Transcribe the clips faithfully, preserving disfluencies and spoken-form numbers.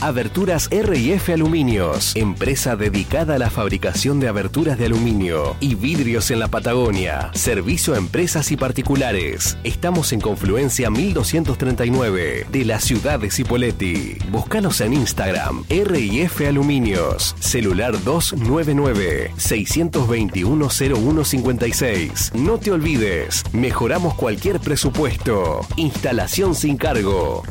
Aberturas R y F Aluminios, empresa dedicada a la fabricación de aberturas de aluminio y vidrios en la Patagonia. Servicio a empresas y particulares. Estamos en Confluencia mil doscientos treinta y nueve de la ciudad de Cipolletti. Búscanos en Instagram, R y F Aluminios. Celular dos nueve nueve, seis dos uno, cero uno cinco seis. No te olvides, mejoramos cualquier presupuesto. Instalación sin cargo.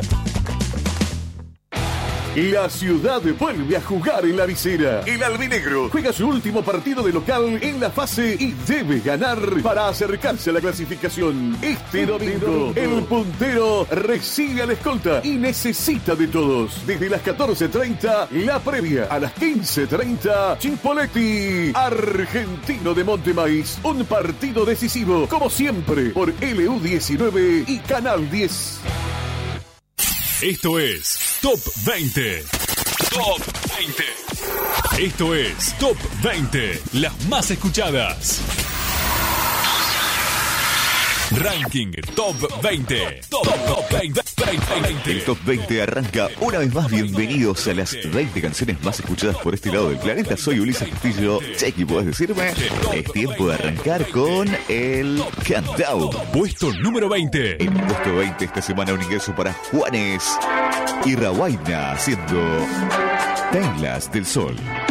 La ciudad vuelve a jugar en la visera. El albinegro juega su último partido de local en la fase y debe ganar para acercarse a la clasificación. Este domingo, el puntero recibe a la escolta y necesita de todos. Desde las catorce treinta, la previa. A las quince treinta, Cipolletti, Argentino de Montemaíz. Un partido decisivo, como siempre, por L U diecinueve y Canal diez. Esto es Top veinte. Top veinte. Esto es Top veinte. Las más escuchadas. Ranking Top veinte. Top, top veinte, veinte, veinte. El Top veinte arranca una vez más. Bienvenidos a las veinte canciones más escuchadas por este lado del planeta. Soy Ulises Castillo. Chequi, ¿podés decirme? Es tiempo de arrancar con el Countdown. Puesto número veinte. En puesto veinte esta semana un ingreso para Juanes y Rawaina haciendo Telas del Sol.